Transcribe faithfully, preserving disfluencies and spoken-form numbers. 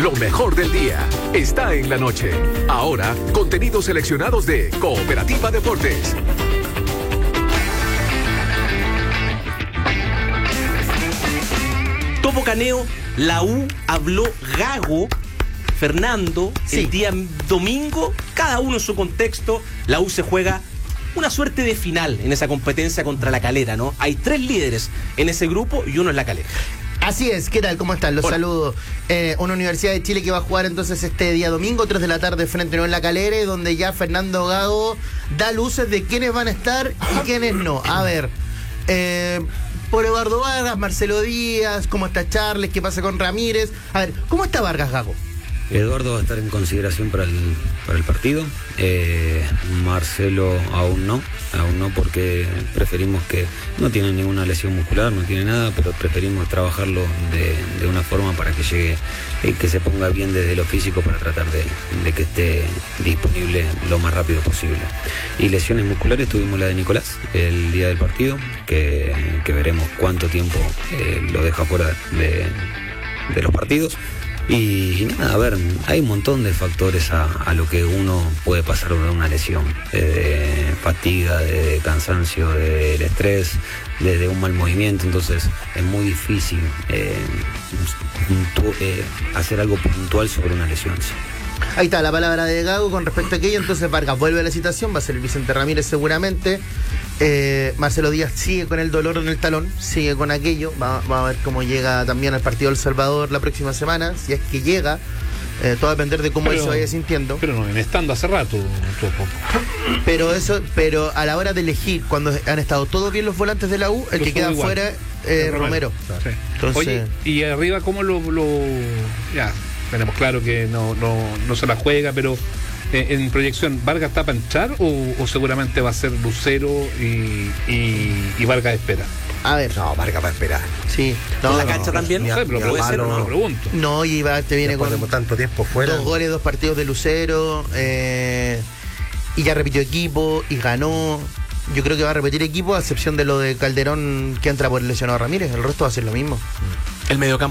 Lo mejor del día está en la noche. Ahora, contenidos seleccionados de Cooperativa Deportes. Topo Caneo, la U habló Gago, Fernando, sí. El día domingo, cada uno en su contexto. La U se juega una suerte de final en esa competencia contra la Calera, ¿no? Hay tres líderes en ese grupo y uno es la Calera. Así es, ¿qué tal? ¿Cómo están? Los Hola. saludo. Eh, una Universidad de Chile que va a jugar entonces este día domingo, tres de la tarde, frente a la Calera, donde ya Fernando Gago da luces de quiénes van a estar y quiénes no. A ver, eh, por Eduardo Vargas, Marcelo Díaz, ¿cómo está Charles? ¿Qué pasa con Ramírez? A ver, ¿cómo está Vargas, Gago? Eduardo va a estar en consideración para el, para el partido. Eh, Marcelo aún no, aún no, porque preferimos que no tiene ninguna lesión muscular, no tiene nada, pero preferimos trabajarlo de, de una forma para que llegue, eh, que se ponga bien desde lo físico para tratar de, de que esté disponible lo más rápido posible. Y lesiones musculares tuvimos la de Nicolás el día del partido, que, que veremos cuánto tiempo eh, lo deja fuera de, de los partidos. Y, y nada, a ver, hay un montón de factores a, a lo que uno puede pasar de una lesión, desde fatiga, desde cansancio, desde el estrés, desde un mal movimiento. Entonces es muy difícil eh, puntu- eh, hacer algo puntual sobre una lesión. Sí. Ahí está la palabra de Gago con respecto a aquello. Entonces Vargas vuelve a la citación, va a ser el Vicente Ramírez seguramente. eh, Marcelo Díaz sigue con el dolor en el talón, sigue con aquello. Vamos va a ver cómo llega también al partido del Salvador la próxima semana, si es que llega. eh, Todo va a depender de cómo pero, él se vaya sintiendo. Pero no, en estando hace rato Topo. Pero eso, pero a la hora de elegir, cuando han estado todos bien los volantes de la U, el Lo que queda igual. fuera es Romero, Romero. Sí. Entonces, Oye, y arriba cómo lo, lo ya tenemos claro que no, no, no se la juega, pero eh, en proyección, ¿Vargas está para entrar o, o seguramente va a ser Lucero y, y, y Vargas espera? a ver. No, Vargas va a esperar. Sí. ¿En No, la no, cancha también? No sé, pero mi puede ser, hermano- no lo pregunto. No, y va, te viene Después con de tanto tiempo fuera. dos goles, dos partidos de Lucero, eh, y ya repitió equipo y ganó. Yo creo que va a repetir equipo, a excepción de lo de Calderón que entra por el lesionado Ramírez. El resto va a ser lo mismo. El mediocampo